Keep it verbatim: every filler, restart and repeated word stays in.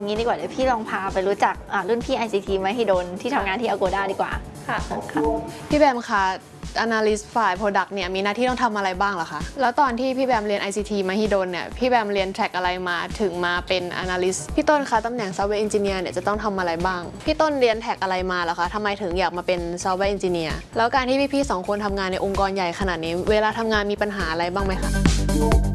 งี้ดีกว่าเดี๋ยวพี่ลองพาไปรู้จักรุ่นพี่ ไอ ซี ที มหิดลที่ทำงานที่ Agoda ดีกว่าค่ะพี่แบมคะ Analyst ฝ่าย Product เนี่ยมีหน้าที่ต้องทำอะไรบ้างเหรอคะแล้วตอนที่พี่แบมเรียน ไอ ซี ที มหิดลเนี่ยพี่แบมเรียน track อะไรมาถึงมาเป็น Analyst พี่ต้นคะตำแหน่ง Software Engineer เนี่ยจะต้องทำอะไรบ้างพี่ต้นเรียน track อะไรมาเหรอคะทำไมถึงอยากมาเป็น Software Engineer แล้วการที่พี่ๆสองคนทำงานในองค์กรใหญ่ขนาดนี้เวลาทำงานมีปัญหาอะไรบ้างไหมคะ